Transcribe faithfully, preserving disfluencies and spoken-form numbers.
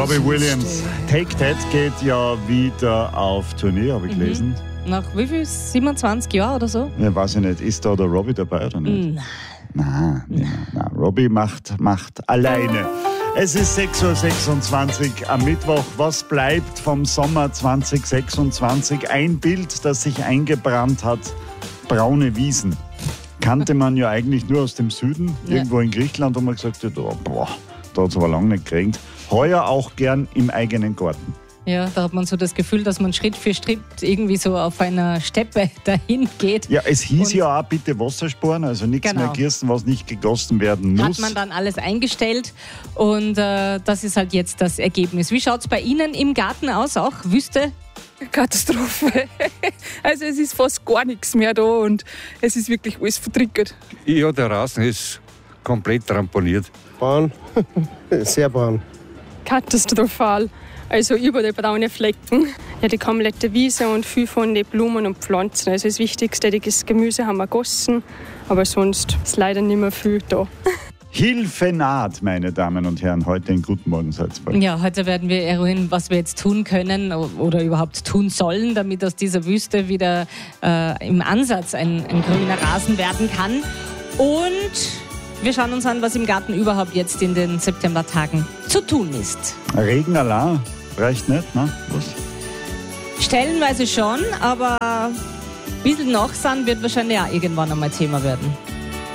Robbie Williams. Take That geht ja wieder auf Tournee, habe ich gelesen. Mhm. Nach wie viel? siebenundzwanzig Jahren oder so? Ja, weiß ich nicht. Ist da der Robbie dabei oder nicht? Nein. Nein, nein, nein. Robbie macht, macht alleine. Es ist sechs Uhr sechsundzwanzig am Mittwoch. Was bleibt vom Sommer zwanzig sechsundzwanzig? Ein Bild, das sich eingebrannt hat. Braune Wiesen. Kannte man ja eigentlich nur aus dem Süden. Ja. Irgendwo in Griechenland, wo man gesagt hat, oh, boah, da hat es aber lange nicht geregnet. Heuer auch gern im eigenen Garten. Ja, da hat man so das Gefühl, dass man Schritt für Schritt irgendwie so auf einer Steppe dahin geht. Ja, es hieß und ja auch bitte Wasser sparen, also nichts genau. mehr gießen, was nicht gegossen werden muss. Hat man dann alles eingestellt und äh, das ist halt jetzt das Ergebnis. Wie schaut es bei Ihnen im Garten aus, auch Wüste? Katastrophe. Also es ist fast gar nichts mehr da und es ist wirklich alles vertrickert. Ja, der Rasen ist komplett ramponiert. Braun, sehr braun. Katastrophal. Also überall braune Flecken. Ja, die komplette Wiese und viel von den Blumen und Pflanzen. Also das Wichtigste, das Gemüse haben wir gegossen, aber sonst ist leider nicht mehr viel da. Hilfe naht, meine Damen und Herren, heute in Guten Morgen Salzburg. Ja, heute werden wir eruieren, was wir jetzt tun können oder überhaupt tun sollen, damit aus dieser Wüste wieder äh, im Ansatz ein, ein grüner Rasen werden kann. Und wir schauen uns an, was im Garten überhaupt jetzt in den Septembertagen zu tun ist. Regen allein reicht nicht, ne? Was? Stellenweise schon, aber ein bisschen Nachsehen wird wahrscheinlich auch irgendwann einmal Thema werden.